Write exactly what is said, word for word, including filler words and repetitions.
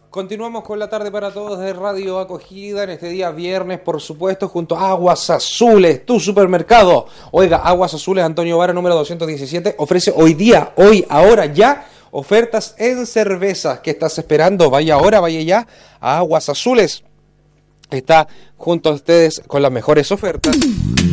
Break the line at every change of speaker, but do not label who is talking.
Continuamos con la tarde para todos de Radio Acogida en este día viernes, por supuesto, junto a Aguas Azules, tu supermercado. Oiga, Aguas Azules, Antonio Vara, número doscientos diecisiete, ofrece hoy día, hoy, ahora, ya, ofertas en cervezas. ¿Qué estás esperando? Vaya ahora, vaya ya a Aguas Azules. Está junto a ustedes con las mejores ofertas.